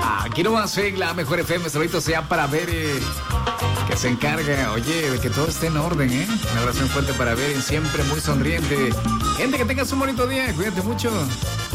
Aquí nomás en la Mejor FM, solito sea para ver que se encarga, oye, de que todo esté en orden, ¿eh? Un abrazo fuerte para ver, siempre muy sonriente. Gente, que tengas un bonito día, cuídate mucho.